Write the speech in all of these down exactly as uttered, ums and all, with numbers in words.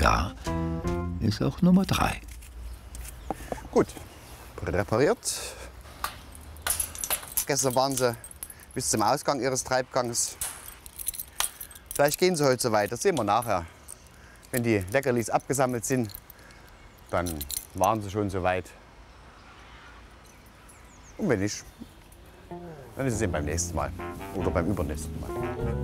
Da ist auch Nummer drei. Gut, präpariert. Gestern waren sie bis zum Ausgang ihres Treibgangs. Vielleicht gehen sie heute so weit, das sehen wir nachher. Wenn die Leckerlis abgesammelt sind, dann waren sie schon so weit. Und wenn nicht, dann ist es eben beim nächsten Mal oder beim übernächsten Mal.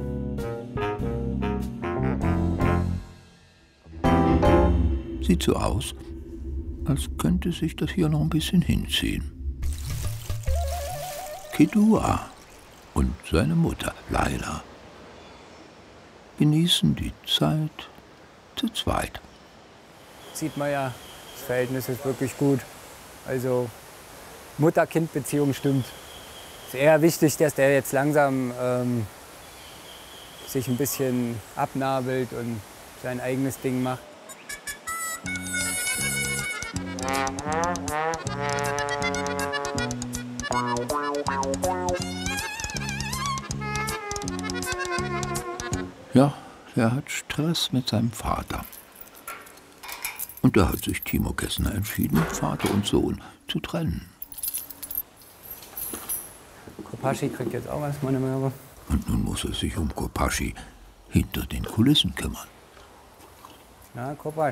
Sieht so aus, als könnte sich das hier noch ein bisschen hinziehen. Kedua und seine Mutter, Laila, genießen die Zeit zu zweit. Sieht man ja, das Verhältnis ist wirklich gut. Also Mutter-Kind-Beziehung stimmt. Es ist eher wichtig, dass der jetzt langsam ähm, sich ein bisschen abnabelt und sein eigenes Ding macht. Ja, er hat Stress mit seinem Vater. Und da hat sich Timo Kessner entschieden, Vater und Sohn zu trennen. Kopaschi kriegt jetzt auch was, meine Möhre. Und nun muss er sich um Kopaschi hinter den Kulissen kümmern. Na, Kopasch.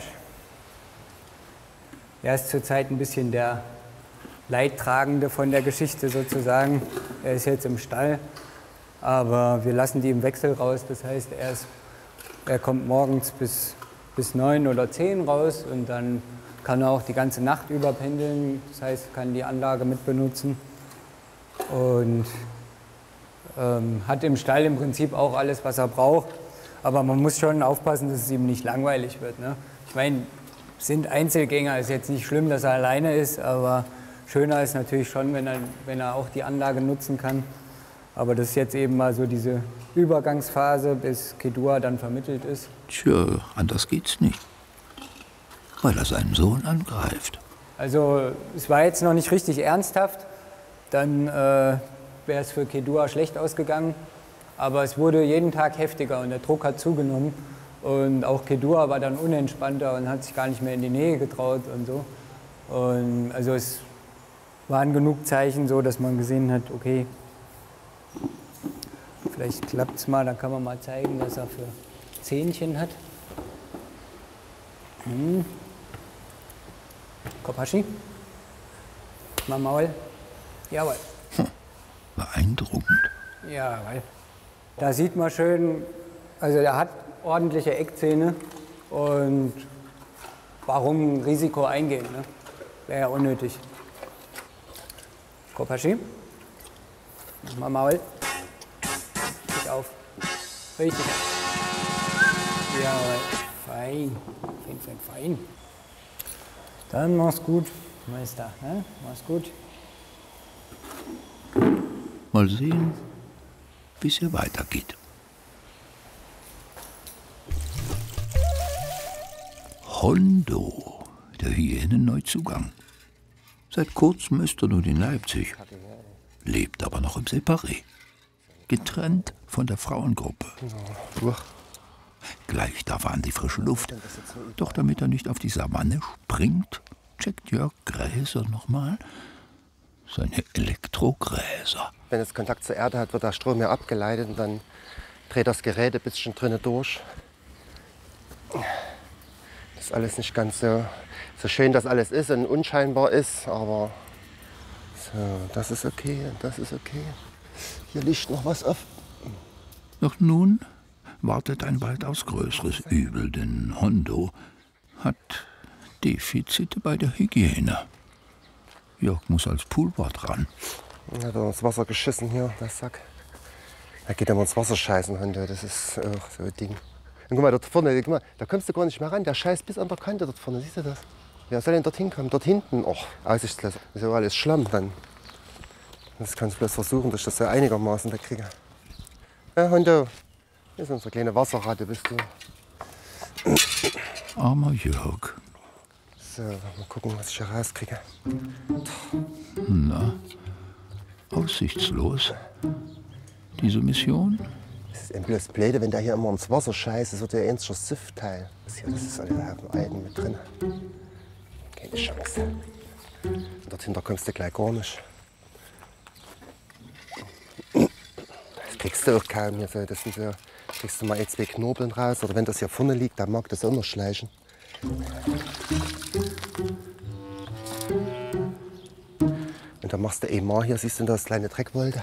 Er ist zurzeit ein bisschen der Leidtragende von der Geschichte sozusagen. Er ist jetzt im Stall, aber wir lassen die im Wechsel raus. Das heißt, er, ist, er kommt morgens bis, bis neun oder zehn raus und dann kann er auch die ganze Nacht über pendeln. Das heißt, kann die Anlage mitbenutzen und ähm, hat im Stall im Prinzip auch alles, was er braucht. Aber man muss schon aufpassen, dass es ihm nicht langweilig wird. Ne? Ich meine, sind Einzelgänger, ist jetzt nicht schlimm, dass er alleine ist, aber schöner ist natürlich schon, wenn er, wenn er auch die Anlage nutzen kann. Aber das ist jetzt eben mal so diese Übergangsphase, bis Kedua dann vermittelt ist. Tja, anders geht's nicht, weil er seinen Sohn angreift. Also es war jetzt noch nicht richtig ernsthaft, dann äh, wäre es für Kedua schlecht ausgegangen. Aber es wurde jeden Tag heftiger und der Druck hat zugenommen. Und auch Kedua war dann unentspannter und hat sich gar nicht mehr in die Nähe getraut und so. Und also es waren genug Zeichen so, dass man gesehen hat, okay, vielleicht klappt es mal, dann kann man mal zeigen, was er für Zähnchen hat. Hm. Kopaschi. Mal Maul. Jawohl. Hm. Beeindruckend. Jawohl. Da sieht man schön, also der hat ordentliche Eckzähne und warum Risiko eingehen, ne? Wäre ja unnötig. Kopaschi. Mal Maul. Richtig auf. Richtig. Jawohl. Fein. Fein, fein, fein. Dann mach's gut, Meister. Ne? Mach's gut. Mal sehen, wie es hier weitergeht. Hondo, der Hyänenneuzugang. Seit kurzem ist er nun in Leipzig, lebt aber noch im Separé. Getrennt von der Frauengruppe. Gleich darf er an die frische Luft. Doch damit er nicht auf die Savanne springt, checkt Jörg Gräser nochmal seine Elektrogräser. Wenn es Kontakt zur Erde hat, wird der Strom ja abgeleitet und dann dreht das Gerät ein bisschen drinnen durch. Das ist alles nicht ganz so, so schön, dass alles ist und unscheinbar ist, aber so, das ist okay und das ist okay. Hier liegt noch was auf. Doch nun wartet ein weitaus größeres Übel, denn Hondo hat Defizite bei der Hygiene. Jörg muss als Poolbad ran. Er hat ins Wasser geschissen hier, der Sack. Er geht immer ins Wasser scheißen, Hondo, das ist auch so ein Ding. Und guck mal, dort vorne, guck mal, da kommst du gar nicht mehr ran, der scheißt bis an der Kante dort vorne, siehst du das? Wer soll denn dort hinkommen? Dort hinten, och, aussichtslos. Das ist ja alles Schlamm dann. Das kannst du bloß versuchen, dass ich das so einigermaßen wegkriege. Ja, Hondo, das ist unsere kleine Wasserratte, bist du. Armer Jörg. So, mal gucken, was ich hier rauskriege. Na, aussichtslos. Diese Mission Das ist eben bloß blöde, wenn der hier immer ins Wasser scheißt. Das wird ja ein Siftteil. Das hier, das ist alle Algen mit drin. Keine Chance. Und dort hinter kommst du gleich gar nicht. Das kriegst du auch kaum hier so. Das sind so, kriegst du mal ein, zwei Knorpeln raus. Oder wenn das hier vorne liegt, dann mag das auch noch schleichen. Und dann machst du einmal hier, siehst du das kleine Dreckwolde.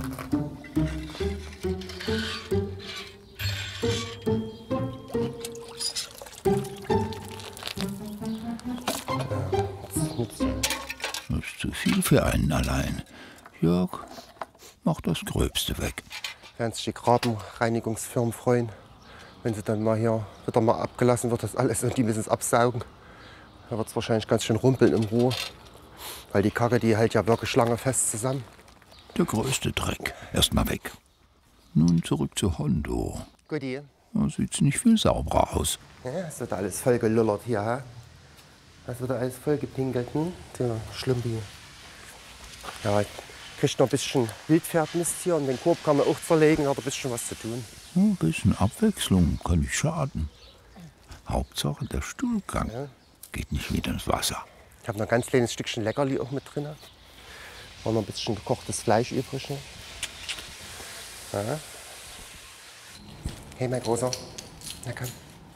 Das ist zu viel für einen allein. Jörg, mach das Gröbste weg. Werden sich die Grabenreinigungsfirmen freuen, wenn sie dann mal hier wieder mal abgelassen wird, das alles und die müssen es absaugen. Da wird es wahrscheinlich ganz schön rumpeln im Rohr, weil die Kacke, die hält ja wirklich lange fest zusammen. Der größte Dreck. Erst mal weg. Nun zurück zu Hondo. Guti. Da sieht's nicht viel sauberer aus. Ja, es wird alles voll gelullert hier, ha? Das wird alles voll gepinkelt, hm? Der Schlumpi. Ja, ich kriegt noch ein bisschen Wildpferdmist hier und den Korb kann man auch zerlegen, hat ein bisschen was zu tun. Ein bisschen Abwechslung kann nicht schaden. Hauptsache der Stuhlgang Ja. geht nicht wieder ins Wasser. Ich habe noch ein ganz kleines Stückchen Leckerli auch mit drin. War noch ein bisschen gekochtes Fleisch übrig. Ne? Ja. Hey, mein Großer. Na komm.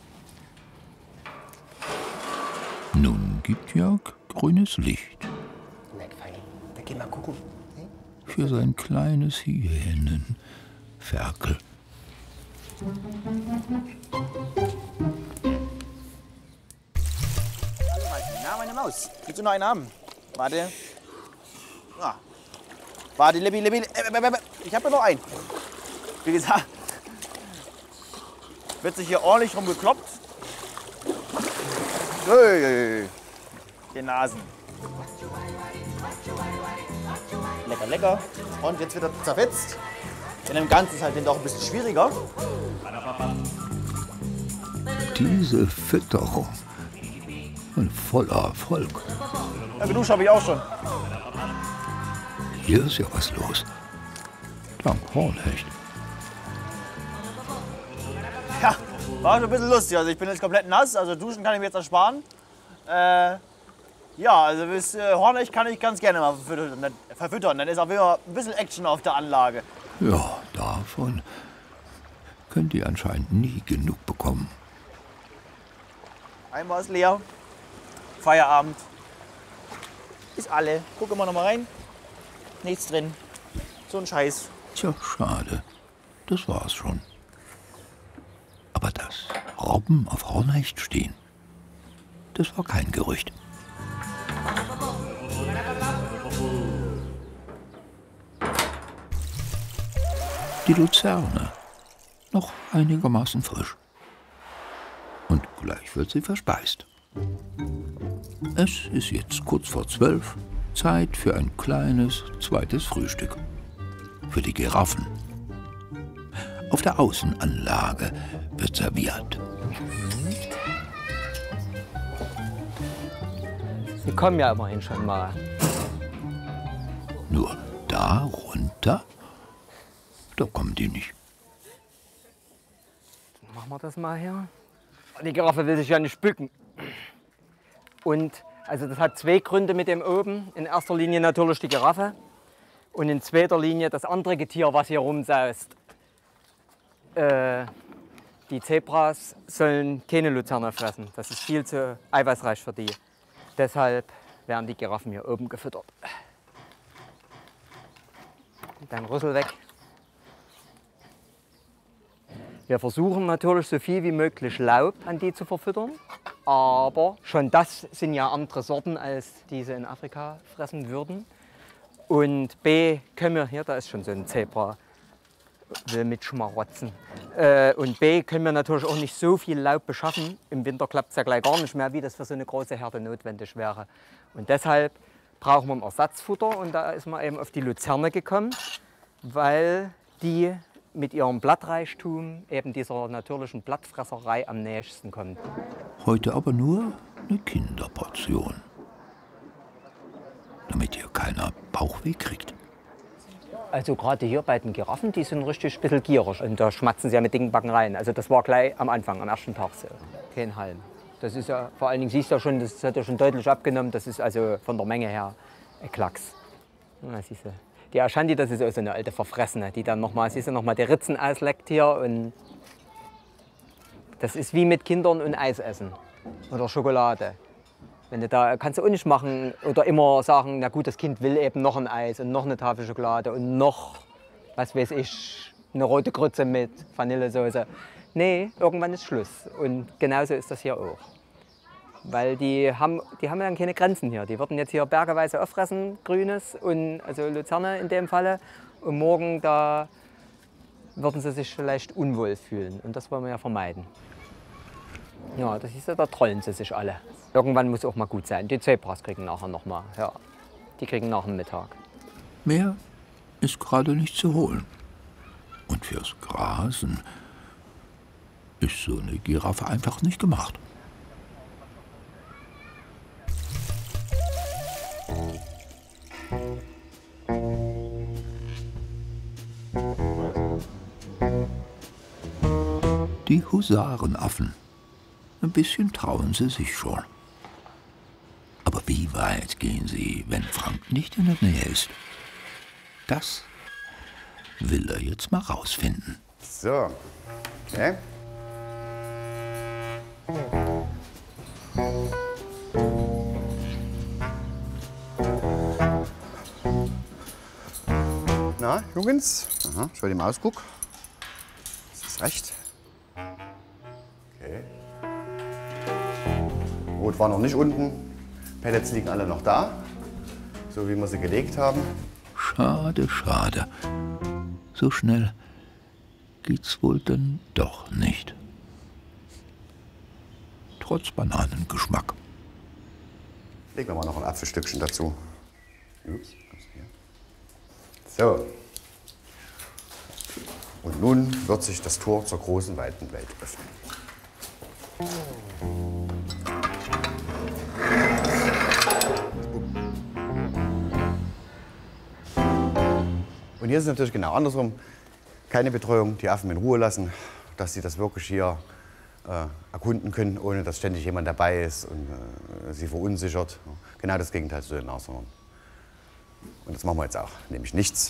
Nun gibt Jörg grünes Licht Na fein. Da geh mal gucken. Hey? für sein kleines Hyänenferkel. Na, meine Maus. Willst du noch einen haben? Warte. Ah. Warte, Libby, Libby. Ich habe noch einen. Wie gesagt, wird sich hier ordentlich rumgekloppt. Hey, die Nasen. Lecker, lecker. Und jetzt wird er zerfetzt. In dem Ganzen ist halt dann doch ein bisschen schwieriger. Diese Fütterung und voller Erfolg. Ja, geduscht habe ich auch schon. Hier ist ja was los. Dank Hornhecht. Ja, war schon ein bisschen lustig. Also ich bin jetzt komplett nass, also duschen kann ich mir jetzt ersparen. Äh, ja, also bis äh, Hornhecht kann ich ganz gerne mal verfüttern. verfüttern. Dann ist auch wieder ein bisschen Action auf der Anlage. Ja, davon könnt ihr anscheinend nie genug bekommen. Einmal ist leer. Feierabend. Ist alle. Guck immer noch mal rein. Nichts drin. So ein Scheiß. Tja, schade. Das war's schon. Aber dass Robben auf Hornhecht stehen, das war kein Gerücht. Die Luzerne, noch einigermaßen frisch. Und gleich wird sie verspeist. Es ist jetzt kurz vor zwölf, Zeit für ein kleines zweites Frühstück. Für die Giraffen. Auf der Außenanlage wird serviert. Sie kommen ja immerhin schon mal. Nur da runter, da kommen die nicht. Machen wir das mal hier. Die Giraffe will sich ja nicht bücken. Und also das hat zwei Gründe mit dem oben. In erster Linie natürlich die Giraffe und in zweiter Linie das andere Getier, was hier rumsaust. Äh, die Zebras sollen keine Luzerne fressen. Das ist viel zu eiweißreich für die. Deshalb werden die Giraffen hier oben gefüttert. Dein Rüssel weg. Wir versuchen natürlich so viel wie möglich Laub an die zu verfüttern. Aber schon das sind ja andere Sorten, als diese in Afrika fressen würden. Und B, können wir, hier, da ist schon so ein Zebra, will mit Schmarotzen. Äh, und B, können wir natürlich auch nicht so viel Laub beschaffen. Im Winter klappt es ja gleich gar nicht mehr, wie das für so eine große Herde notwendig wäre. Und deshalb brauchen wir ein Ersatzfutter. Und da ist man eben auf die Luzerne gekommen, weil die mit ihrem Blattreichtum eben dieser natürlichen Blattfresserei am nächsten kommt. Heute aber nur eine Kinderportion. Damit ihr keiner Bauchweh kriegt. Also gerade hier bei den Giraffen, die sind richtig ein bisschen gierig. Und da schmatzen sie ja mit dicken Backen rein. Also das war gleich am Anfang, am ersten Tag so. Kein Halm. Das ist ja, vor allen Dingen siehst du ja schon, das hat ja schon deutlich abgenommen. Das ist also von der Menge her ein Klacks. Ja, siehst du. Die Ashanti, das ist auch so eine alte Verfressene, die dann nochmal, siehst du, nochmal die Ritzen ausleckt hier. Und das ist wie mit Kindern und Eis essen oder Schokolade. Wenn du da kannst du auch nicht machen oder immer sagen, na gut, das Kind will eben noch ein Eis und noch eine Tafel Schokolade und noch, was weiß ich, eine rote Grütze mit Vanillesoße. Nee, irgendwann ist Schluss. Und genauso ist das hier auch. Weil die haben, die haben ja keine Grenzen hier. Die würden jetzt hier bergeweise auffressen, Grünes und also Luzerne in dem Falle. Und morgen da würden sie sich vielleicht unwohl fühlen. Und das wollen wir ja vermeiden. Ja, das ist ja, da trollen sie sich alle. Irgendwann muss auch mal gut sein. Die Zebras kriegen nachher noch mal. Ja, die kriegen nach dem Mittag. Mehr ist gerade nicht zu holen. Und fürs Grasen ist so eine Giraffe einfach nicht gemacht. Die Husarenaffen. Ein bisschen trauen sie sich schon. Aber wie weit gehen sie, wenn Frank nicht in der Nähe ist? Das will er jetzt mal rausfinden. So, okay. Na, Jungens? Aha, schau dir mal aus, guck. Ist das recht? Okay. Rot war noch nicht unten. Pellets liegen alle noch da, so wie wir sie gelegt haben. Schade, schade. So schnell geht's wohl dann doch nicht. Trotz Bananengeschmack. Legen wir mal noch ein Apfelstückchen dazu. Ups, so. Und nun wird sich das Tor zur großen, weiten Welt öffnen. Und hier ist es natürlich genau andersrum. Keine Betreuung, die Affen in Ruhe lassen, dass sie das wirklich hier äh, erkunden können, ohne dass ständig jemand dabei ist und äh, sie verunsichert. Genau das Gegenteil zu den Nashörnern. Und das machen wir jetzt auch, nämlich nichts.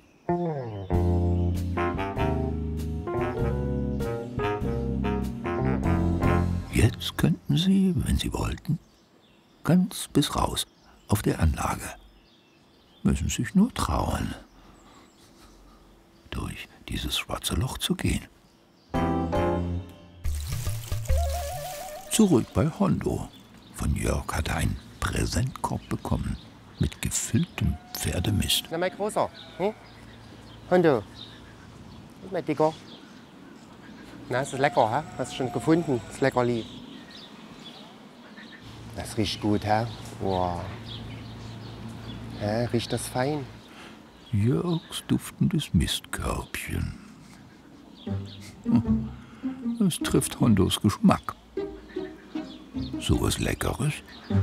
Jetzt könnten sie, wenn sie wollten, ganz bis raus auf der Anlage. Müssen sich nur trauen, durch dieses schwarze Loch zu gehen. Zurück bei Hondo. Von Jörg hat er einen Präsentkorb bekommen mit gefülltem Pferdemist. Na, mein Großer. Hm? Hondo. Und mein Dicker. Na, ist das lecker, hä? Hast du schon gefunden, das Leckerli? Das riecht gut, hä? Wow. Hä, riecht das fein? Jörgs duftendes Mistkörbchen. Es trifft Hondos Geschmack. So was Leckeres,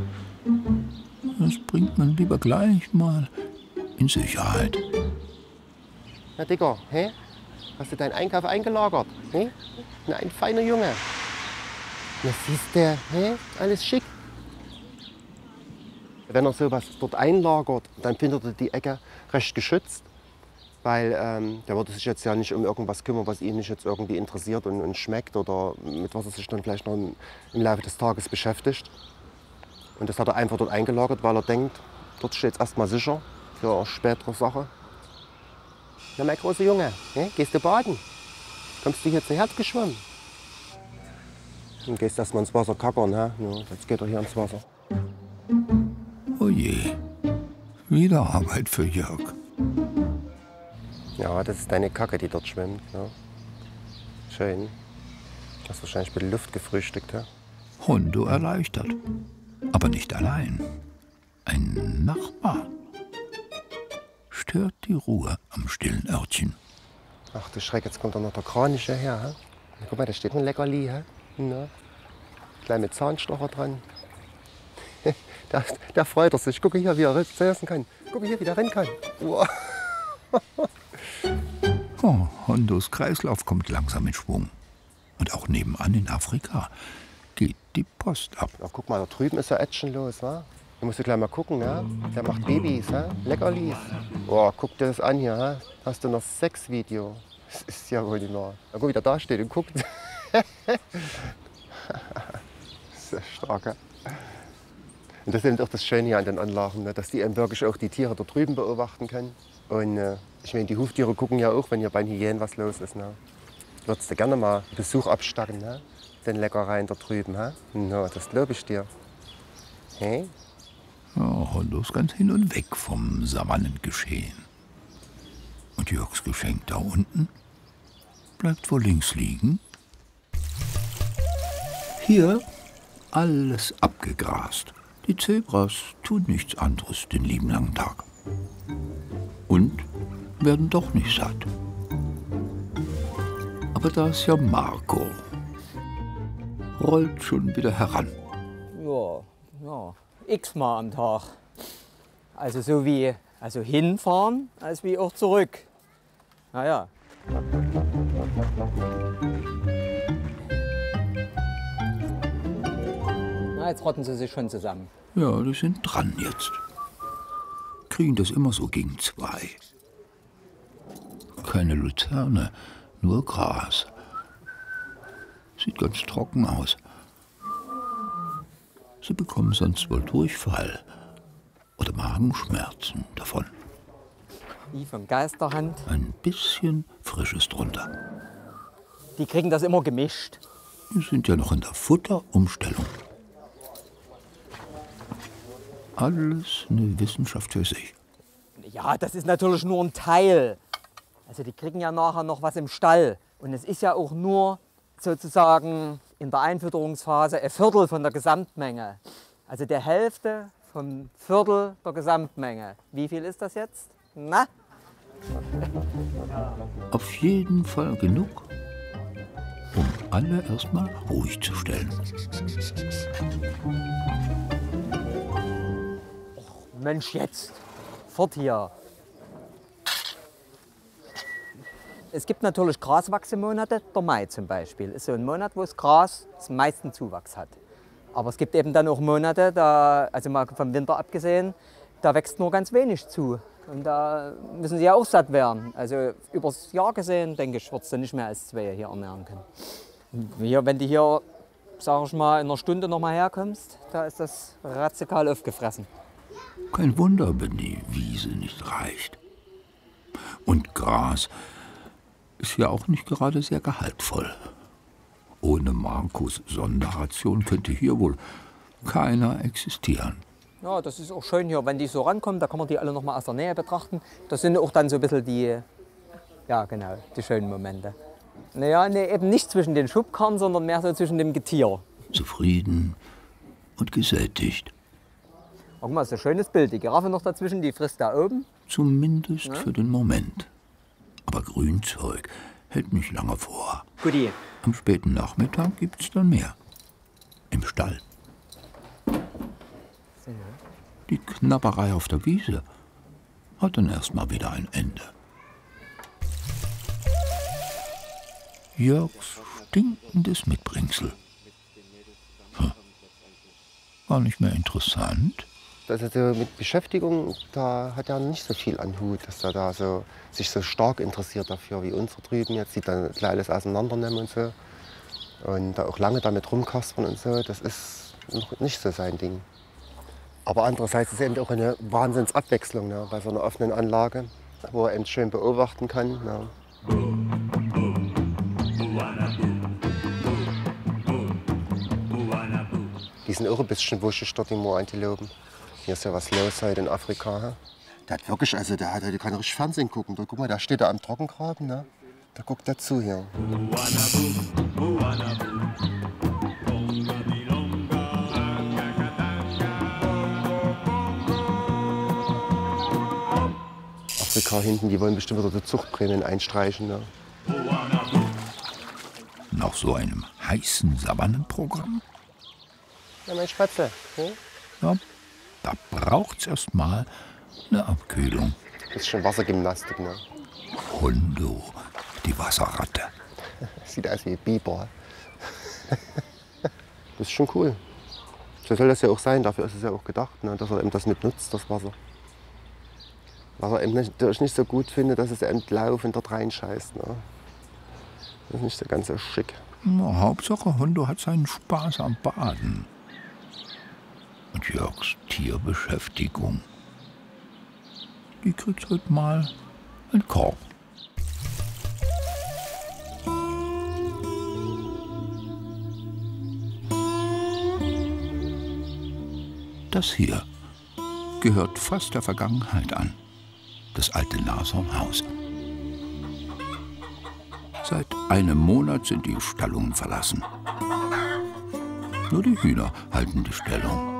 das bringt man lieber gleich mal in Sicherheit. Na, Dicker, hä? Hast du deinen Einkauf eingelagert? Hä? Na, ein feiner Junge. Na, siehst du, hä? Alles schick. Wenn er sowas dort einlagert, dann findet er die Ecke recht geschützt. Weil ähm, der würde sich jetzt ja nicht um irgendwas kümmern, was ihn nicht jetzt irgendwie interessiert und, und schmeckt oder mit was er sich dann vielleicht noch im, im Laufe des Tages beschäftigt. Und das hat er einfach dort eingelagert, weil er denkt, dort steht es erstmal sicher für spätere Sachen. Na, mein großer Junge, ne? Gehst du baden? Kommst du hier zu Herd geschwommen? Und gehst erstmal ins Wasser kackern, ne? Ja, jetzt geht er hier ins Wasser. Oh je, wieder Arbeit für Jörg. Ja, das ist deine Kacke, die dort schwimmt. Ja. Schön. Hast wahrscheinlich mit Luft gefrühstückt, ja? Hondo erleichtert. Aber nicht allein. Ein Nachbar stört die Ruhe am stillen Örtchen. Ach du Schreck, jetzt kommt doch noch der Kraniche her. Ha? Guck mal, da steht ein Leckerli. Ha? Na, klein mit Zahnstocher dran. Der, der freut sich. Guck hier, wie er sitzen kann. Guck hier, wie der rennen kann. Wow. Oh, Hondos Kreislauf kommt langsam in Schwung. Und auch nebenan in Afrika geht die Post ab. Ja, guck mal, da drüben ist ja Action los, wa? Da musst du gleich mal gucken, ja? Der macht Babys, ha? Leckerlis. Oh, guck dir das an hier, ha? Hast du noch Sexvideo? Das ist ja wohl nicht wahr. Na guck, wie der da steht und guckt. Sehr stark, ja? Und das ist eben auch das Schöne hier an den Anlagen, ne? Dass die eben wirklich auch die Tiere da drüben beobachten können. Und äh, ich meine, die Huftiere gucken ja auch, wenn hier beim Hyänen was los ist. Ne? Würdest du gerne mal Besuch abstatten, ne? Den Leckereien da drüben, ha? No, das glaube ich dir. Hey? Ja, Hondo ist ganz hin und weg vom Savannengeschehen. Und Jörgs Geschenk da unten bleibt wohl links liegen. Hier alles abgegrast. Die Zebras tun nichts anderes den lieben langen Tag. Und werden doch nicht satt. Aber da ist ja Marco. Rollt schon wieder heran. Ja, ja, x-mal am Tag. Also so wie also hinfahren, als wie auch zurück. Naja. Na, jetzt rotten sie sich schon zusammen. Ja, die sind dran jetzt. Kriegen das immer so gegen zwei. Keine Luzerne, nur Gras. Sieht ganz trocken aus. Sie bekommen sonst wohl Durchfall oder Magenschmerzen davon. Wie von Geisterhand. Ein bisschen Frisches drunter. Die kriegen das immer gemischt. Wir sind ja noch in der Futterumstellung. Alles eine Wissenschaft für sich. Ja, das ist natürlich nur ein Teil. Also die kriegen ja nachher noch was im Stall. Und es ist ja auch nur sozusagen in der Einfütterungsphase ein Viertel von der Gesamtmenge. Also die Hälfte vom Viertel der Gesamtmenge. Wie viel ist das jetzt? Na? Auf jeden Fall genug, um alle erstmal ruhig zu stellen. Mensch, jetzt! Fort hier! Es gibt natürlich Graswachsemonate, der Mai zum Beispiel. Ist so ein Monat, wo das Gras den meisten Zuwachs hat. Aber es gibt eben dann auch Monate, da, also mal vom Winter abgesehen, da wächst nur ganz wenig zu. Und da müssen sie ja auch satt werden. Also übers Jahr gesehen, denke ich, würdest du nicht mehr als zwei hier ernähren können. Hier, wenn du hier, sag ich mal, in einer Stunde noch mal herkommst, da ist das radikal aufgefressen. Kein Wunder, wenn die Wiese nicht reicht. Und Gras ist ja auch nicht gerade sehr gehaltvoll. Ohne Marcos Sonderration könnte hier wohl keiner existieren. Ja, das ist auch schön hier, wenn die so rankommen, da kann man die alle noch mal aus der Nähe betrachten. Das sind auch dann so ein bisschen die, ja genau, die schönen Momente. Naja, nee, eben nicht zwischen den Schubkarren, sondern mehr so zwischen dem Getier. Zufrieden und gesättigt. Guck mal, das ist ein schönes Bild. Die Giraffe noch dazwischen, die frisst da oben. Zumindest Ja. für den Moment. Aber Grünzeug hält nicht lange vor. Guti. Am späten Nachmittag gibt's dann mehr. Im Stall. Die Knabberei auf der Wiese hat dann erstmal wieder ein Ende. Jörgs stinkendes Mitbringsel. Hm. War nicht mehr interessant. Also mit Beschäftigung, da hat er nicht so viel an Hut, dass er da so, sich so stark interessiert dafür wie unser drüben. Jetzt sieht er gleich alles auseinandernehmen und so. Und da auch lange damit rumkaspern und so, das ist noch nicht so sein Ding. Aber andererseits ist es eben auch eine Wahnsinnsabwechslung, ne, bei so einer offenen Anlage, wo er eben schön beobachten kann. Ne. Die sind auch ein bisschen wuschig dort, die Moorantilopen. Hier ist ja was los heute in Afrika. He? Der hat wirklich, also der, hat, der kann richtig Fernsehen gucken. Da, guck mal, da steht er am Trockengraben, ne? Da guckt er zu hier. Afrika hinten, die wollen bestimmt wieder die Zuchtprämien einstreichen. Ne? Nach so einem heißen Savannenprogramm? Ja, mein Spatze. Hm? Ja, da braucht's erst mal Eine Abkühlung. Das ist schon Wassergymnastik, ne? Hondo, die Wasserratte. Sieht aus wie ein Biber. Das ist schon cool. So soll das ja auch sein, dafür ist es ja auch gedacht, ne? Dass er eben das nicht nutzt, das Wasser. Was er eben nicht, dass ich nicht so gut finde, dass es eben laufend dort reinscheißt. Ne? Das ist nicht so ganz so schick. Na, Hauptsache, Hondo hat seinen Spaß am Baden. Und Jörgs Tierbeschäftigung, die kriegt heute mal einen Korb. Das hier gehört fast der Vergangenheit an. Das alte Nashornhaus. Seit einem Monat sind die Stallungen verlassen. Nur die Hühner halten die Stellung.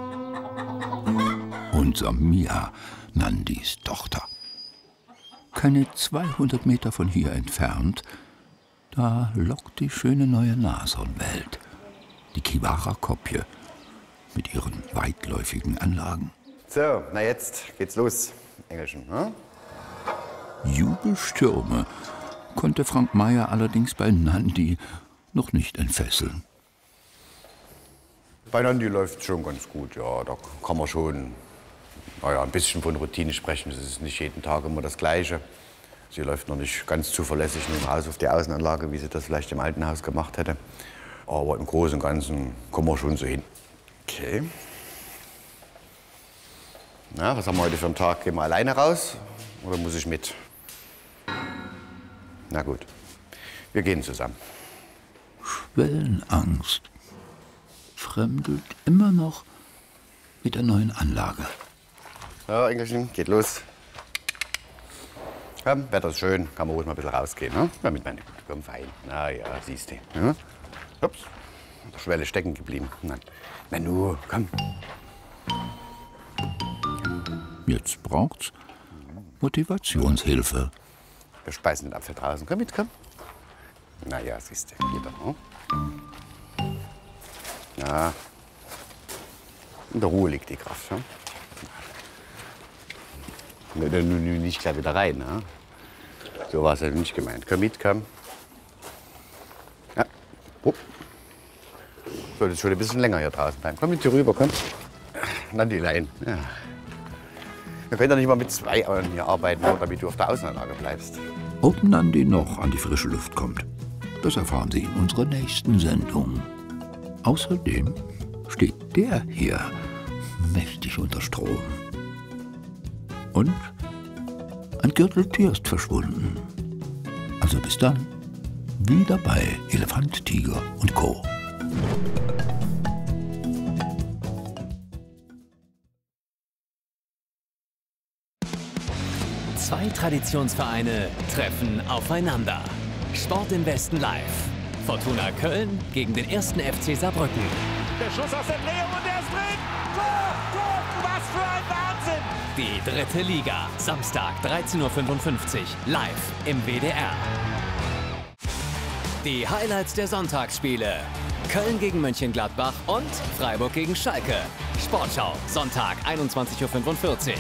Unser Mia, Nandis Tochter. Keine zweihundert Meter von hier entfernt, da lockt die schöne neue Nashornwelt. Die Kiwara-Kopje mit ihren weitläufigen Anlagen. So, na jetzt geht's los, Engelchen. Ne? Jubelstürme konnte Frank Meyer allerdings bei Nandi noch nicht entfesseln. Bei Nandi läuft es schon ganz gut, ja. Da kann man schon naja, ein bisschen von Routine sprechen. Es ist nicht jeden Tag immer das Gleiche. Sie läuft noch nicht ganz zuverlässig im Haus auf die Außenanlage, wie sie das vielleicht im alten Haus gemacht hätte. Aber im Großen und Ganzen kommen wir schon so hin. Okay. Na, was haben wir heute für einen Tag? Gehen wir alleine raus oder muss ich mit? Na gut, wir gehen zusammen. Schwellenangst fremdelt immer noch mit der neuen Anlage. So, Engelchen, geht los. Komm, Wetter ist schön, kann man ruhig mal ein bisschen rausgehen. Ne? Ja, mit meiner Güte, komm fein. Na ja, siehst du. Ja? Ups, an der Schwelle stecken geblieben. Na, na nu, komm. Jetzt braucht's Motivationshilfe. Wir speisen den Apfel draußen. Komm mit, komm. Na ja, siehst du, geht doch. Ne? Ja. In der Ruhe liegt die Kraft. Ja? Nun nicht gleich wieder rein. Ne? So war es ja nicht gemeint. Komm mit, komm. Ja. Oh. Sollte schon ein bisschen länger hier draußen bleiben. Komm mit hier rüber, komm. Dann die Leine. Ja. Wir können doch nicht mal mit zwei hier arbeiten, nur damit du auf der Außenanlage bleibst. Ob Nandi noch an die frische Luft kommt, das erfahren Sie in unserer nächsten Sendung. Außerdem steht der hier mächtig unter Strom. Und ein Gürteltier ist verschwunden. Also bis dann, wieder bei Elefant, Tiger und Co. Zwei Traditionsvereine treffen aufeinander. Sport im Westen live. Fortuna Köln gegen den ersten F C Saarbrücken. Der Schuss aus der Drehung und der ist drin. Tor, Tor, was für ein Wahnsinn. Die dritte Liga. Samstag dreizehn Uhr fünfundfünfzig. Live im W D R. Die Highlights der Sonntagsspiele. Köln gegen Mönchengladbach und Freiburg gegen Schalke. Sportschau. Sonntag einundzwanzig Uhr fünfundvierzig.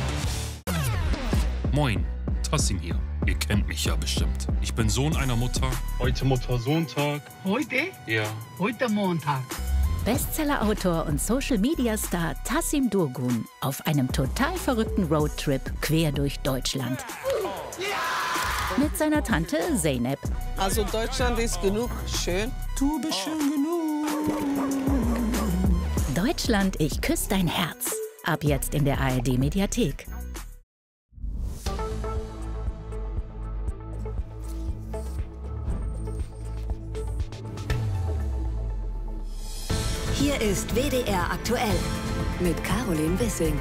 Moin, Tassim hier. Ihr kennt mich ja bestimmt. Ich bin Sohn einer Mutter. Heute Mutter-Sohn-Tag. Heute? Ja. Heute Montag. Bestseller-Autor und Social-Media-Star Tassim Durgun auf einem total verrückten Roadtrip quer durch Deutschland. Ja! Mit seiner Tante Zeynep. Also Deutschland ist genug schön. Du bist schön genug. Deutschland, ich küsse dein Herz. Ab jetzt in der A R D-Mediathek. Hier ist W D R aktuell mit Caroline Wissing.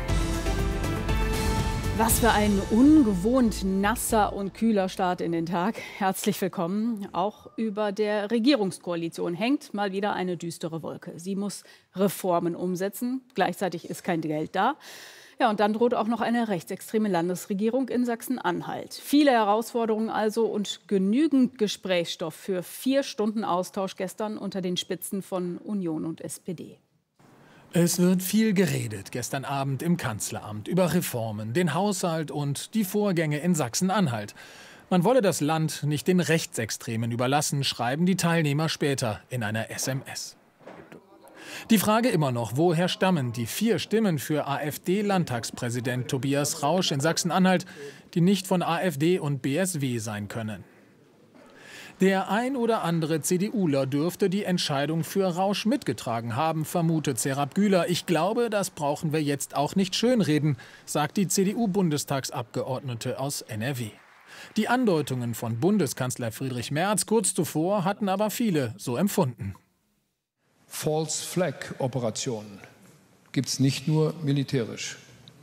Was für ein ungewohnt nasser und kühler Start in den Tag. Herzlich willkommen. Auch über der Regierungskoalition hängt mal wieder eine düstere Wolke. Sie muss Reformen umsetzen. Gleichzeitig ist kein Geld da. Ja, und dann droht auch noch eine rechtsextreme Landesregierung in Sachsen-Anhalt. Viele Herausforderungen also und genügend Gesprächsstoff für vier Stunden Austausch gestern unter den Spitzen von Union und S P D. Es wird viel geredet gestern Abend im Kanzleramt über Reformen, den Haushalt und die Vorgänge in Sachsen-Anhalt. Man wolle das Land nicht den Rechtsextremen überlassen, schreiben die Teilnehmer später in einer S M S. Die Frage immer noch, woher stammen die vier Stimmen für AfD-Landtagspräsident Tobias Rausch in Sachsen-Anhalt, die nicht von AfD und B S W sein können? Der ein oder andere CDUler dürfte die Entscheidung für Rausch mitgetragen haben, vermutet Serap Güler. Ich glaube, das brauchen wir jetzt auch nicht schönreden, sagt die C D U-Bundestagsabgeordnete aus N R W. Die Andeutungen von Bundeskanzler Friedrich Merz kurz zuvor hatten aber viele so empfunden. False Flag Operationen gibt es nicht nur militärisch,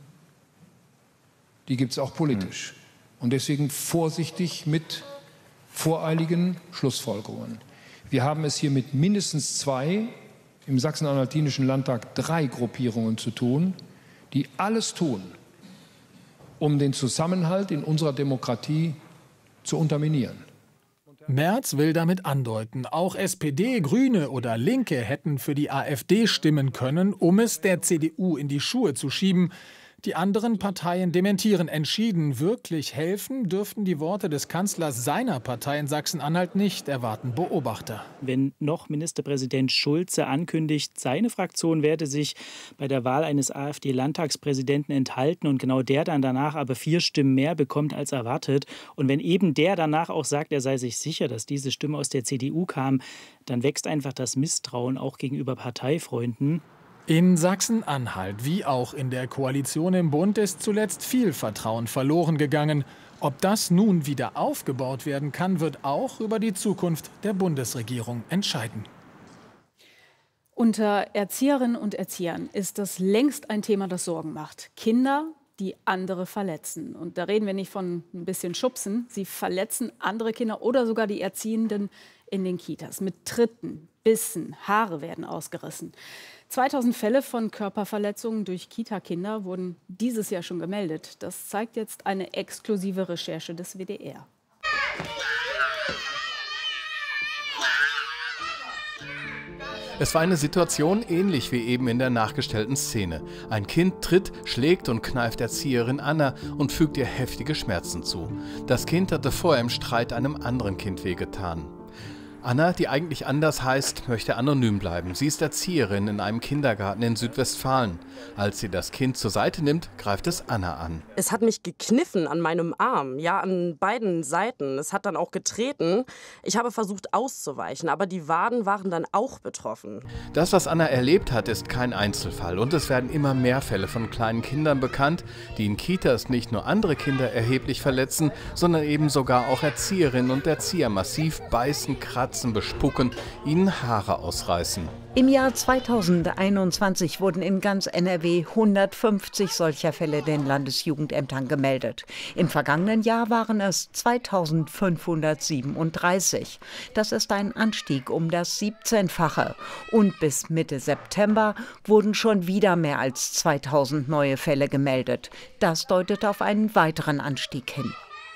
die gibt es auch politisch. Und deswegen vorsichtig mit voreiligen Schlussfolgerungen. Wir haben es hier mit mindestens zwei, im Sachsen-Anhaltinischen Landtag drei Gruppierungen zu tun, die alles tun, um den Zusammenhalt in unserer Demokratie zu unterminieren. Merz will damit andeuten, auch S P D, Grüne oder Linke hätten für die AfD stimmen können, um es der C D U in die Schuhe zu schieben. Die anderen Parteien dementieren entschieden. Wirklich helfen dürften die Worte des Kanzlers seiner Partei in Sachsen-Anhalt nicht, erwarten Beobachter. Wenn noch Ministerpräsident Schulze ankündigt, seine Fraktion werde sich bei der Wahl eines AfD-Landtagspräsidenten enthalten und genau der dann danach aber vier Stimmen mehr bekommt als erwartet. Und wenn eben der danach auch sagt, er sei sich sicher, dass diese Stimme aus der C D U kam, dann wächst einfach das Misstrauen auch gegenüber Parteifreunden. In Sachsen-Anhalt wie auch in der Koalition im Bund ist zuletzt viel Vertrauen verloren gegangen. Ob das nun wieder aufgebaut werden kann, wird auch über die Zukunft der Bundesregierung entscheiden. Unter Erzieherinnen und Erziehern ist das längst ein Thema, das Sorgen macht. Kinder, die andere verletzen. Und da reden wir nicht von ein bisschen Schubsen. Sie verletzen andere Kinder oder sogar die Erziehenden in den Kitas. Mit Tritten, Bissen, Haare werden ausgerissen. zweitausend Fälle von Körperverletzungen durch Kita-Kinder wurden dieses Jahr schon gemeldet. Das zeigt jetzt eine exklusive Recherche des W D R. Es war eine Situation ähnlich wie eben in der nachgestellten Szene. Ein Kind tritt, schlägt und kneift Erzieherin Anna und fügt ihr heftige Schmerzen zu. Das Kind hatte vorher im Streit einem anderen Kind wehgetan. Anna, die eigentlich anders heißt, möchte anonym bleiben. Sie ist Erzieherin in einem Kindergarten in Südwestfalen. Als sie das Kind zur Seite nimmt, greift es Anna an. Es hat mich gekniffen an meinem Arm, ja, an beiden Seiten. Es hat dann auch getreten. Ich habe versucht auszuweichen, aber die Waden waren dann auch betroffen. Das, was Anna erlebt hat, ist kein Einzelfall. Und es werden immer mehr Fälle von kleinen Kindern bekannt, die in Kitas nicht nur andere Kinder erheblich verletzen, sondern eben sogar auch Erzieherinnen und Erzieher massiv beißen, kratzen, bespucken, ihnen Haare ausreißen. Im Jahr zweitausendeinundzwanzig wurden in ganz N R W hundertfünfzig solcher Fälle den Landesjugendämtern gemeldet. Im vergangenen Jahr waren es zweitausendfünfhundertsiebenunddreißig. Das ist ein Anstieg um das siebzehnfache. Und bis Mitte September wurden schon wieder mehr als zweitausend neue Fälle gemeldet. Das deutet auf einen weiteren Anstieg hin.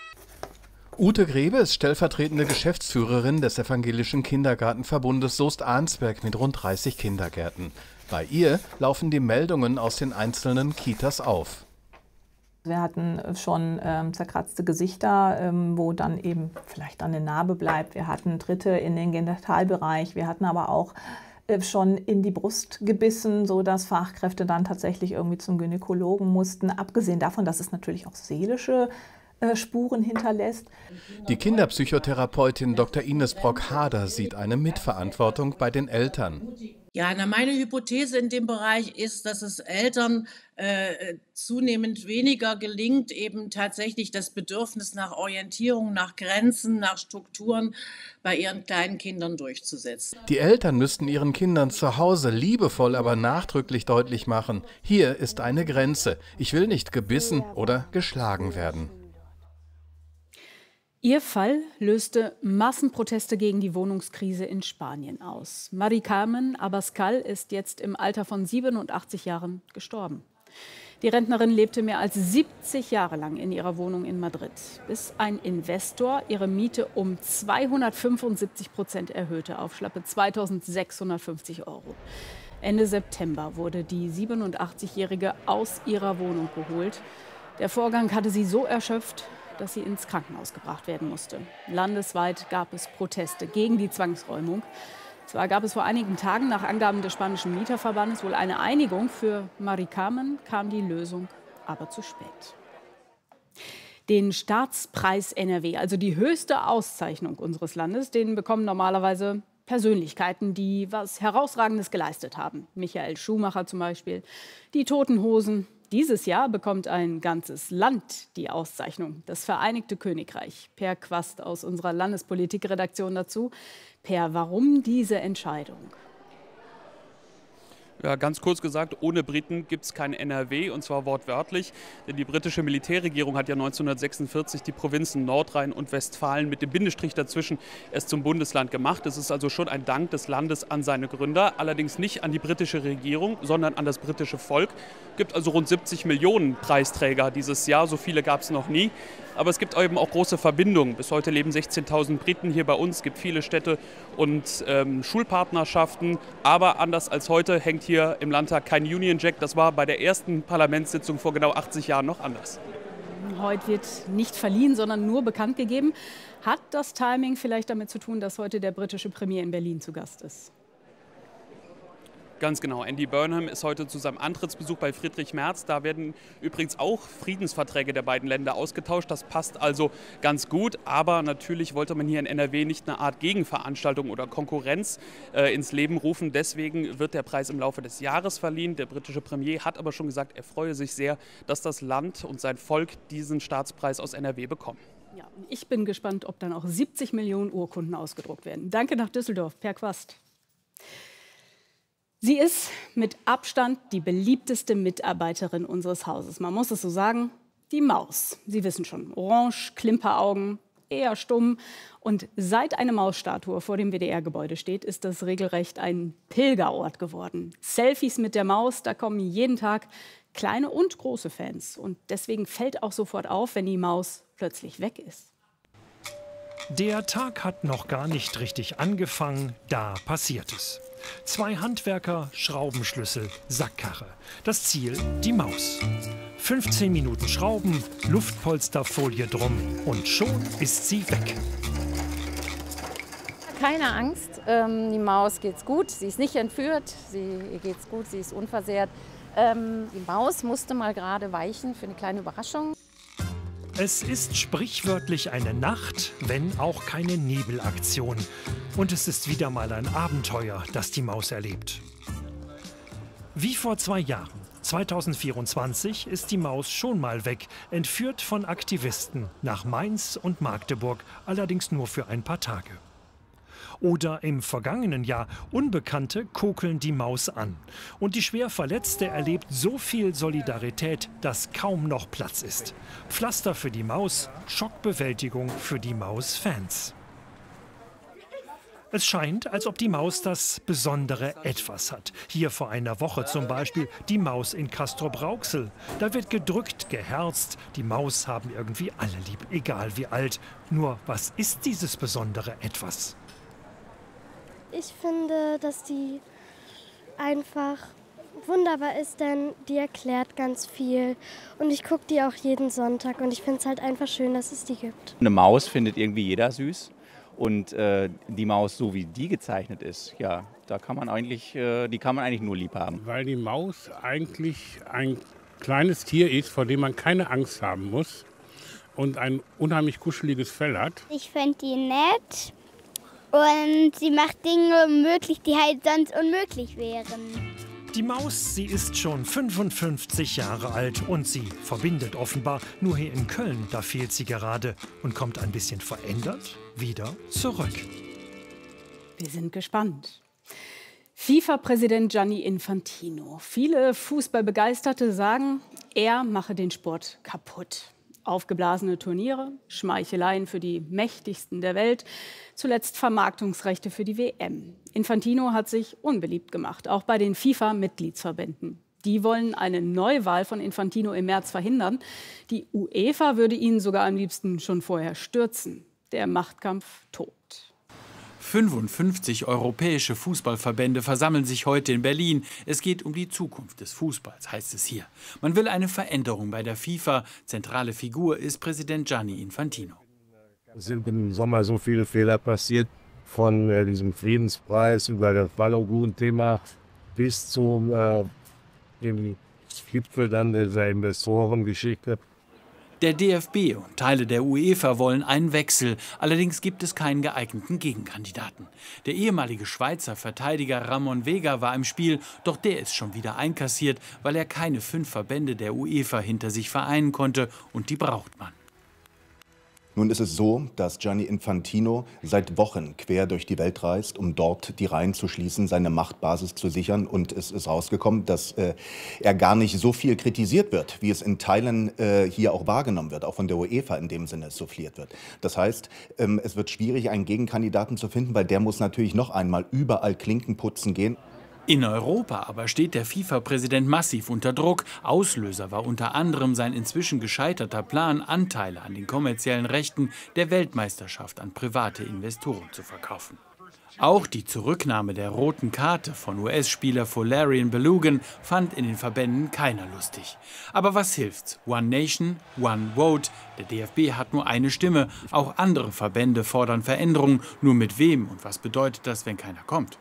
Ute Grebe ist stellvertretende Geschäftsführerin des Evangelischen Kindergartenverbundes Soest-Arnsberg mit rund dreißig Kindergärten. Bei ihr laufen die Meldungen aus den einzelnen Kitas auf. Wir hatten schon ähm, zerkratzte Gesichter, ähm, wo dann eben vielleicht eine Narbe bleibt. Wir hatten Tritte in den Genitalbereich. Wir hatten aber auch äh, schon in die Brust gebissen, sodass Fachkräfte dann tatsächlich irgendwie zum Gynäkologen mussten. Abgesehen davon, dass es natürlich auch seelische Spuren hinterlässt. Die Kinderpsychotherapeutin Doktor Ines Brock-Hader sieht eine Mitverantwortung bei den Eltern. Ja, na, meine Hypothese in dem Bereich ist, dass es Eltern äh, zunehmend weniger gelingt, eben tatsächlich das Bedürfnis nach Orientierung, nach Grenzen, nach Strukturen bei ihren kleinen Kindern durchzusetzen. Die Eltern müssten ihren Kindern zu Hause liebevoll, aber nachdrücklich deutlich machen, hier ist eine Grenze. Ich will nicht gebissen oder geschlagen werden. Ihr Fall löste Massenproteste gegen die Wohnungskrise in Spanien aus. Mari Carmen Abascal ist jetzt im Alter von siebenundachtzig Jahren gestorben. Die Rentnerin lebte mehr als siebzig Jahre lang in ihrer Wohnung in Madrid, bis ein Investor ihre Miete um zweihundertfünfundsiebzig Prozent erhöhte auf schlappe zweitausendsechshundertfünfzig Euro. Ende September wurde die siebenundachtzigjährige aus ihrer Wohnung geholt. Der Vorgang hatte sie so erschöpft, dass sie ins Krankenhaus gebracht werden musste. Landesweit gab es Proteste gegen die Zwangsräumung. Zwar gab es vor einigen Tagen nach Angaben des spanischen Mieterverbandes wohl eine Einigung. Für Mari Carmen kam die Lösung aber zu spät. Den Staatspreis N R W, also die höchste Auszeichnung unseres Landes, den bekommen normalerweise Persönlichkeiten, die was Herausragendes geleistet haben. Michael Schumacher zum Beispiel, die Toten Hosen. Dieses Jahr bekommt ein ganzes Land die Auszeichnung, das Vereinigte Königreich. Per Quast aus unserer Landespolitikredaktion dazu. Per, warum diese Entscheidung? Ja, ganz kurz gesagt, ohne Briten gibt es kein N R W, und zwar wortwörtlich. Denn die britische Militärregierung hat ja neunzehnhundertsechsundvierzig die Provinzen Nordrhein und Westfalen mit dem Bindestrich dazwischen erst zum Bundesland gemacht. Es ist also schon ein Dank des Landes an seine Gründer, allerdings nicht an die britische Regierung, sondern an das britische Volk. Es gibt also rund siebzig Millionen Preisträger dieses Jahr, so viele gab es noch nie. Aber es gibt eben auch große Verbindungen. Bis heute leben sechzehntausend Briten hier bei uns. Es gibt viele Städte und ähm, Schulpartnerschaften. Aber anders als heute hängt hier im Landtag kein Union Jack. Das war bei der ersten Parlamentssitzung vor genau achtzig Jahren noch anders. Heute wird nicht verliehen, sondern nur bekannt gegeben. Hat das Timing vielleicht damit zu tun, dass heute der britische Premier in Berlin zu Gast ist? Ganz genau. Andy Burnham ist heute zu seinem Antrittsbesuch bei Friedrich Merz. Da werden übrigens auch Friedensverträge der beiden Länder ausgetauscht. Das passt also ganz gut. Aber natürlich wollte man hier in N R W nicht eine Art Gegenveranstaltung oder Konkurrenz äh, ins Leben rufen. Deswegen wird der Preis im Laufe des Jahres verliehen. Der britische Premier hat aber schon gesagt, er freue sich sehr, dass das Land und sein Volk diesen Staatspreis aus N R W bekommen. Ja, ich bin gespannt, ob dann auch siebzig Millionen Urkunden ausgedruckt werden. Danke nach Düsseldorf, Per Quast. Sie ist mit Abstand die beliebteste Mitarbeiterin unseres Hauses. Man muss es so sagen, die Maus. Sie wissen schon, orange, Klimperaugen, eher stumm. Und seit eine Mausstatue vor dem W D R-Gebäude steht, ist das regelrecht ein Pilgerort geworden. Selfies mit der Maus, da kommen jeden Tag kleine und große Fans. Und deswegen fällt auch sofort auf, wenn die Maus plötzlich weg ist. Der Tag hat noch gar nicht richtig angefangen, da passiert es. Zwei Handwerker, Schraubenschlüssel, Sackkarre. Das Ziel, die Maus. fünfzehn Minuten Schrauben, Luftpolsterfolie drum und schon ist sie weg. Keine Angst, ähm, die Maus geht's gut. Sie ist nicht entführt, sie, ihr geht's gut, sie ist unversehrt. Ähm, die Maus musste mal gerade weichen für eine kleine Überraschung. Es ist sprichwörtlich eine Nacht, wenn auch keine Nebelaktion. Und es ist wieder mal ein Abenteuer, das die Maus erlebt. Wie vor zwei Jahren, zweitausendvierundzwanzig, ist die Maus schon mal weg, entführt von Aktivisten nach Mainz und Magdeburg, allerdings nur für ein paar Tage. Oder im vergangenen Jahr, Unbekannte kokeln die Maus an. Und die schwer Verletzte erlebt so viel Solidarität, dass kaum noch Platz ist. Pflaster für die Maus, Schockbewältigung für die Maus-Fans. Es scheint, als ob die Maus das besondere Etwas hat. Hier vor einer Woche zum Beispiel die Maus in Castrop-Rauxel. Da wird gedrückt, geherzt. Die Maus haben irgendwie alle lieb, egal wie alt. Nur, was ist dieses besondere Etwas? Ich finde, dass die einfach wunderbar ist, denn die erklärt ganz viel. Und ich gucke die auch jeden Sonntag und ich finde es halt einfach schön, dass es die gibt. Eine Maus findet irgendwie jeder süß. Und äh, die Maus, so wie die gezeichnet ist, ja, da kann man eigentlich, äh, die kann man eigentlich nur lieb haben. Weil die Maus eigentlich ein kleines Tier ist, vor dem man keine Angst haben muss und ein unheimlich kuscheliges Fell hat. Ich finde die nett. Und sie macht Dinge möglich, die halt sonst unmöglich wären. Die Maus, sie ist schon fünfundfünfzig Jahre alt und sie verbindet offenbar. Nur hier in Köln, da fehlt sie gerade und kommt ein bisschen verändert wieder zurück. Wir sind gespannt. FIFA-Präsident Gianni Infantino. Viele Fußballbegeisterte sagen, er mache den Sport kaputt. Aufgeblasene Turniere, Schmeicheleien für die Mächtigsten der Welt, zuletzt Vermarktungsrechte für die W M. Infantino hat sich unbeliebt gemacht, auch bei den FIFA-Mitgliedsverbänden. Die wollen eine Neuwahl von Infantino im März verhindern. Die UEFA würde ihn sogar am liebsten schon vorher stürzen. Der Machtkampf tobt. fünfundfünfzig europäische Fußballverbände versammeln sich heute in Berlin. Es geht um die Zukunft des Fußballs, heißt es hier. Man will eine Veränderung bei der FIFA. Zentrale Figur ist Präsident Gianni Infantino. Es sind im Sommer so viele Fehler passiert, von äh, diesem Friedenspreis über das Ballon-Thema bis zum äh, dem Gipfel dann dieser Investorengeschichte. Der D F B und Teile der UEFA wollen einen Wechsel. Allerdings gibt es keinen geeigneten Gegenkandidaten. Der ehemalige Schweizer Verteidiger Ramon Vega war im Spiel, doch der ist schon wieder einkassiert, weil er keine fünf Verbände der UEFA hinter sich vereinen konnte, und die braucht man. Nun ist es so, dass Gianni Infantino seit Wochen quer durch die Welt reist, um dort die Reihen zu schließen, seine Machtbasis zu sichern. Und es ist rausgekommen, dass äh, er gar nicht so viel kritisiert wird, wie es in Teilen äh, hier auch wahrgenommen wird, auch von der UEFA in dem Sinne souffliert wird. Das heißt, ähm, es wird schwierig, einen Gegenkandidaten zu finden, weil der muss natürlich noch einmal überall Klinken putzen gehen. In Europa aber steht der FIFA-Präsident massiv unter Druck. Auslöser war unter anderem sein inzwischen gescheiterter Plan, Anteile an den kommerziellen Rechten der Weltmeisterschaft an private Investoren zu verkaufen. Auch die Zurücknahme der roten Karte von U S-Spieler Folarin Balogun fand in den Verbänden keiner lustig. Aber was hilft's? One Nation, One Vote. Der D F B hat nur eine Stimme. Auch andere Verbände fordern Veränderungen. Nur mit wem und was bedeutet das, wenn keiner kommt?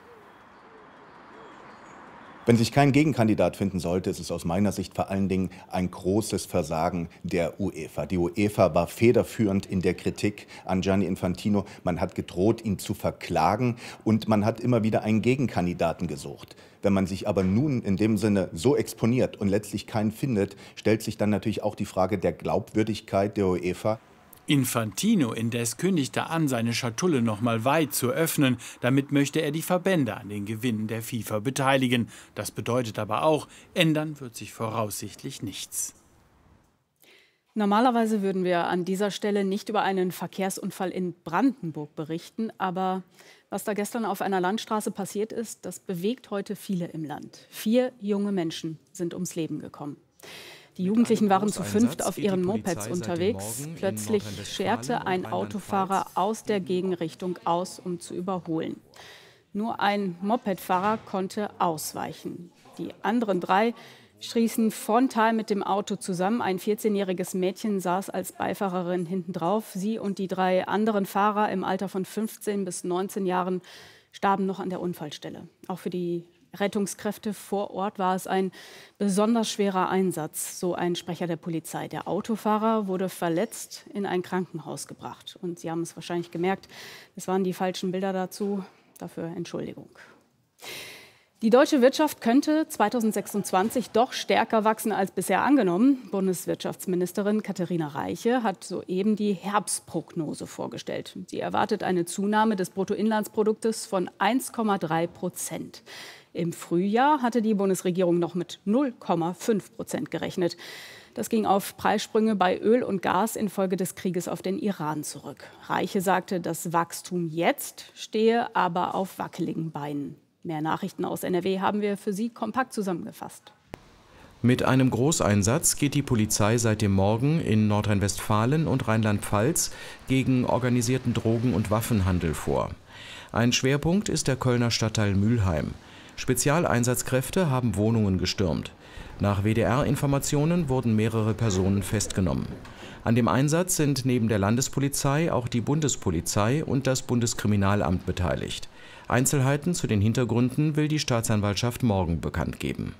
Wenn sich kein Gegenkandidat finden sollte, ist es aus meiner Sicht vor allen Dingen ein großes Versagen der UEFA. Die UEFA war federführend in der Kritik an Gianni Infantino. Man hat gedroht, ihn zu verklagen, und man hat immer wieder einen Gegenkandidaten gesucht. Wenn man sich aber nun in dem Sinne so exponiert und letztlich keinen findet, stellt sich dann natürlich auch die Frage der Glaubwürdigkeit der UEFA. Infantino indes kündigte an, seine Schatulle noch mal weit zu öffnen. Damit möchte er die Verbände an den Gewinnen der FIFA beteiligen. Das bedeutet aber auch, ändern wird sich voraussichtlich nichts. Normalerweise würden wir an dieser Stelle nicht über einen Verkehrsunfall in Brandenburg berichten. Aber was da gestern auf einer Landstraße passiert ist, das bewegt heute viele im Land. Vier junge Menschen sind ums Leben gekommen. Die Jugendlichen waren zu fünft auf ihren Mopeds unterwegs. Plötzlich scherte ein Autofahrer aus der Gegenrichtung aus, um zu überholen. Nur ein Mopedfahrer konnte ausweichen. Die anderen drei stießen frontal mit dem Auto zusammen. Ein vierzehnjähriges Mädchen saß als Beifahrerin hinten drauf. Sie und die drei anderen Fahrer im Alter von fünfzehn bis neunzehn Jahren starben noch an der Unfallstelle. Auch für die Rettungskräfte vor Ort war es ein besonders schwerer Einsatz, so ein Sprecher der Polizei. Der Autofahrer wurde verletzt in ein Krankenhaus gebracht. Und Sie haben es wahrscheinlich gemerkt, es waren die falschen Bilder dazu. Dafür Entschuldigung. Die deutsche Wirtschaft könnte zweitausendsechsundzwanzig doch stärker wachsen als bisher angenommen. Bundeswirtschaftsministerin Katharina Reiche hat soeben die Herbstprognose vorgestellt. Sie erwartet eine Zunahme des Bruttoinlandsproduktes von eins Komma drei Prozent. Im Frühjahr hatte die Bundesregierung noch mit null Komma fünf Prozent gerechnet. Das ging auf Preissprünge bei Öl und Gas infolge des Krieges auf den Iran zurück. Reiche sagte, das Wachstum jetzt stehe aber auf wackeligen Beinen. Mehr Nachrichten aus N R W haben wir für Sie kompakt zusammengefasst. Mit einem Großeinsatz geht die Polizei seit dem Morgen in Nordrhein-Westfalen und Rheinland-Pfalz gegen organisierten Drogen- und Waffenhandel vor. Ein Schwerpunkt ist der Kölner Stadtteil Mülheim. Spezialeinsatzkräfte haben Wohnungen gestürmt. Nach W D R-Informationen wurden mehrere Personen festgenommen. An dem Einsatz sind neben der Landespolizei auch die Bundespolizei und das Bundeskriminalamt beteiligt. Einzelheiten zu den Hintergründen will die Staatsanwaltschaft morgen bekannt geben.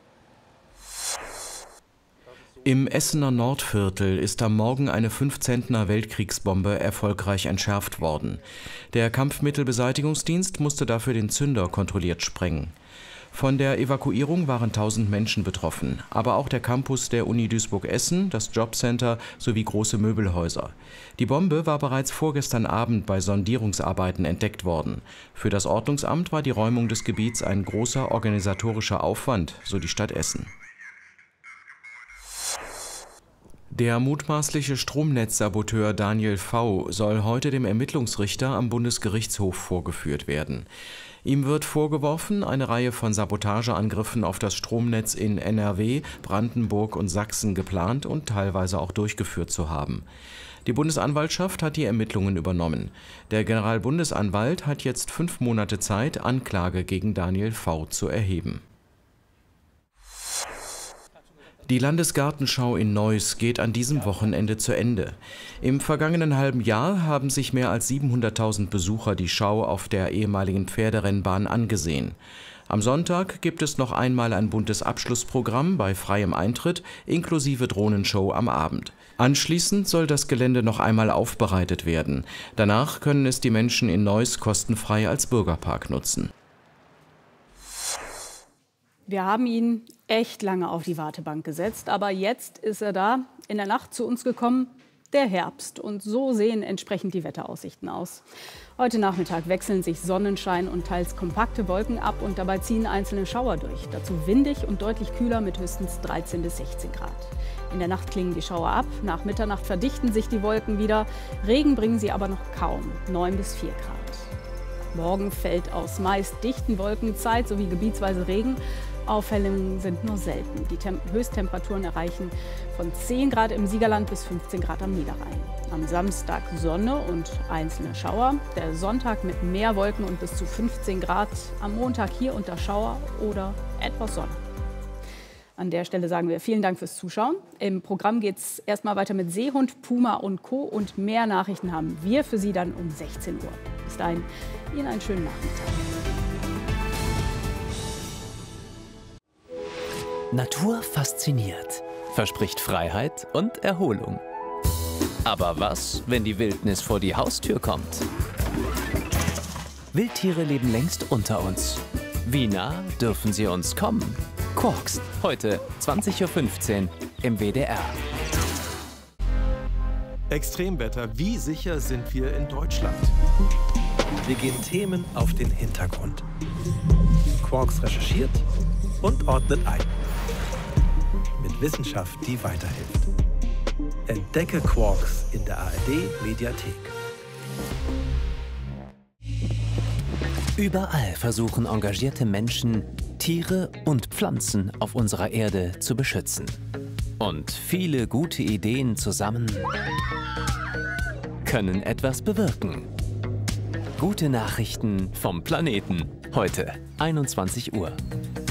Im Essener Nordviertel ist am Morgen eine fünf-Zentner Weltkriegsbombe erfolgreich entschärft worden. Der Kampfmittelbeseitigungsdienst musste dafür den Zünder kontrolliert sprengen. Von der Evakuierung waren tausend Menschen betroffen, aber auch der Campus der Uni Duisburg-Essen, das Jobcenter sowie große Möbelhäuser. Die Bombe war bereits vorgestern Abend bei Sondierungsarbeiten entdeckt worden. Für das Ordnungsamt war die Räumung des Gebiets ein großer organisatorischer Aufwand, so die Stadt Essen. Der mutmaßliche Stromnetzsaboteur Daniel V. soll heute dem Ermittlungsrichter am Bundesgerichtshof vorgeführt werden. Ihm wird vorgeworfen, eine Reihe von Sabotageangriffen auf das Stromnetz in N R W, Brandenburg und Sachsen geplant und teilweise auch durchgeführt zu haben. Die Bundesanwaltschaft hat die Ermittlungen übernommen. Der Generalbundesanwalt hat jetzt fünf Monate Zeit, Anklage gegen Daniel V. zu erheben. Die Landesgartenschau in Neuss geht an diesem Wochenende zu Ende. Im vergangenen halben Jahr haben sich mehr als siebenhunderttausend Besucher die Schau auf der ehemaligen Pferderennbahn angesehen. Am Sonntag gibt es noch einmal ein buntes Abschlussprogramm bei freiem Eintritt inklusive Drohnenshow am Abend. Anschließend soll das Gelände noch einmal aufbereitet werden. Danach können es die Menschen in Neuss kostenfrei als Bürgerpark nutzen. Wir haben ihn echt lange auf die Wartebank gesetzt, aber jetzt ist er da, in der Nacht zu uns gekommen, der Herbst. Und so sehen entsprechend die Wetteraussichten aus. Heute Nachmittag wechseln sich Sonnenschein und teils kompakte Wolken ab und dabei ziehen einzelne Schauer durch. Dazu windig und deutlich kühler mit höchstens dreizehn bis sechzehn Grad. In der Nacht klingen die Schauer ab, nach Mitternacht verdichten sich die Wolken wieder. Regen bringen sie aber noch kaum, neun bis vier Grad. Morgen fällt aus meist dichten Wolken Zeit sowie gebietsweise Regen. Aufhellungen sind nur selten. Die Tem- Höchsttemperaturen erreichen von zehn Grad im Siegerland bis fünfzehn Grad am Niederrhein. Am Samstag Sonne und einzelne Schauer. Der Sonntag mit mehr Wolken und bis zu fünfzehn Grad. Am Montag hier und da Schauer oder etwas Sonne. An der Stelle sagen wir vielen Dank fürs Zuschauen. Im Programm geht es erstmal weiter mit Seehund, Puma und Co. Und mehr Nachrichten haben wir für Sie dann um sechzehn Uhr. Bis dahin, Ihnen einen schönen Nachmittag. Natur fasziniert, verspricht Freiheit und Erholung. Aber was, wenn die Wildnis vor die Haustür kommt? Wildtiere leben längst unter uns. Wie nah dürfen sie uns kommen? Quarks, heute zwanzig Uhr fünfzehn im W D R. Extremwetter, wie sicher sind wir in Deutschland? Wir gehen Themen auf den Hintergrund. Quarks recherchiert und ordnet ein. Mit Wissenschaft, die weiterhilft. Entdecke Quarks in der A R D-Mediathek. Überall versuchen engagierte Menschen, Tiere und Pflanzen auf unserer Erde zu beschützen. Und viele gute Ideen zusammen können etwas bewirken. Gute Nachrichten vom Planeten. Heute, einundzwanzig Uhr.